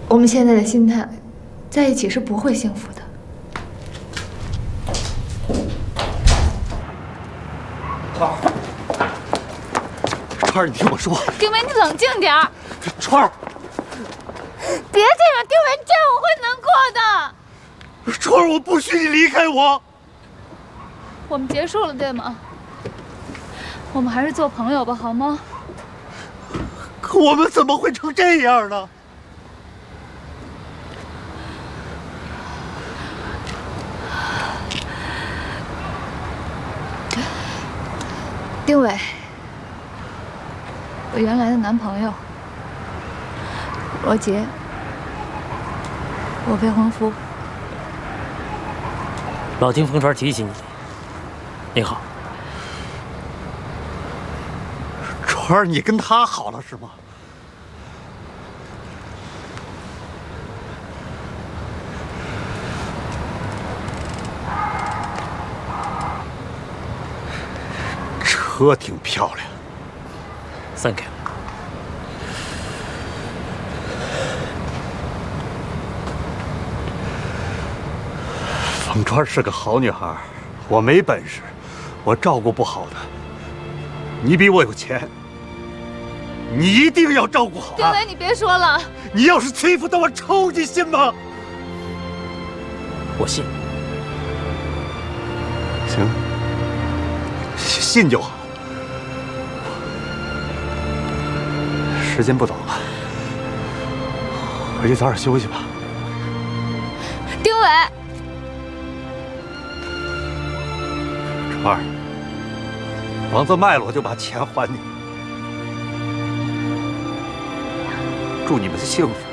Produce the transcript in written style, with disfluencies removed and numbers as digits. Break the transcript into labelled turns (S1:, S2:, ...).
S1: 我们现在的心态，在一起是不会幸福的。
S2: 川儿，你听我说。
S1: 丁伟，你冷静点儿。
S2: 川儿，
S1: 别这样，丁伟，这样我会难过的。
S2: 川儿，我不许你离开我。
S1: 我们结束了，对吗？我们还是做朋友吧，好吗？
S2: 可我们怎么会成这样呢？
S1: 丁伟，我原来的男朋友罗杰，我未婚夫。
S3: 老听风传提起你，你好。
S2: 川儿，你跟他好了是吗？车挺漂亮。
S3: Thank you。
S2: 冯川是个好女孩，我没本事，我照顾不好她。你比我有钱，你一定要照顾好她。
S1: 丁伟，你别说了。
S2: 你要是欺负她，我抽你信吗？
S3: 我信。
S2: 行，信就好。时间不早了，回去早点休息吧。
S1: 丁伟，
S2: 川儿，房子卖了我就把钱还你。祝你们幸福。